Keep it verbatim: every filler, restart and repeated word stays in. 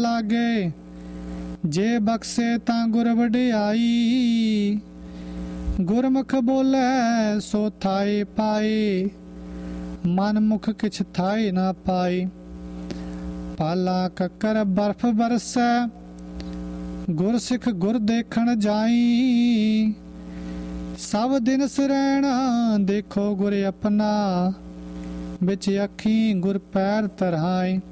ਲਾਗੇ, ਜੇ ਬਖਸ਼ੇ ਤਾਂ ਗੁਰ ਵਡਿਆਈ। ਗੁਰਮੁਖ ਬੋਲੇ ਸੋ ਥਾਏ ਪਾਏ, ਮਨ ਮੁਖ ਕਿਛ ਥਾਏ ਨਾ ਪਾਏ। ਪਾਲਾ ਕੱਕਰ ਬਰਫ ਬਰਸੈ, ਗੁਰ ਸਿੱਖ ਗੁਰ ਦੇਖਣ ਜਾਈ। ਸਭ ਦਿਨ ਸਰੈਣਾ ਦੇਖੋ ਗੁਰ ਆਪਣਾ, ਵਿੱਚ ਅੱਖੀ ਗੁਰ ਪੈਰ ਧਰਾਏ।